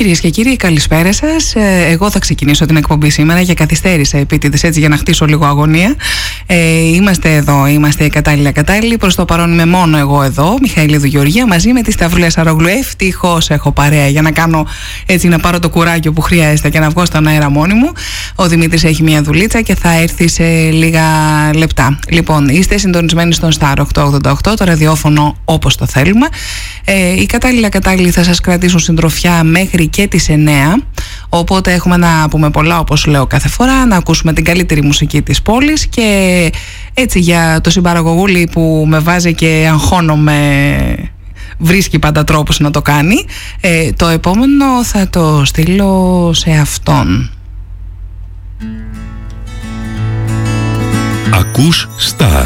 Κυρίες και κύριοι, καλησπέρα σας. Εγώ θα ξεκινήσω την εκπομπή σήμερα και καθυστέρησα επίτηδες έτσι για να χτίσω λίγο αγωνία. Είμαστε εδώ, είμαστε κατάλληλοι. Προς το παρόν είμαι μόνο εγώ εδώ, Μιχαηλίδου Γεωργία, μαζί με τη Σταυρούλα Σαρόγλου. Ευτυχώς έχω παρέα για να κάνω έτσι, να πάρω το κουράγιο που χρειάζεται και να βγω στον αέρα μόνη μου. Ο Δημήτρης έχει μια δουλίτσα και θα έρθει σε λίγα λεπτά. Λοιπόν, είστε συντονισμένοι στον Star 888, το ραδιόφωνο όπως το θέλουμε. Οι κατάλληλοι θα σας κρατήσουν συντροφιά μέχρι και τις 9, οπότε έχουμε να πούμε πολλά, όπως λέω κάθε φορά, να ακούσουμε την καλύτερη μουσική της πόλης και έτσι για το συμπαραγωγούλη που με βάζει και αγχώνομαι, βρίσκει πάντα τρόπους να το κάνει. Το επόμενο θα το στείλω σε αυτόν. Ακούς Star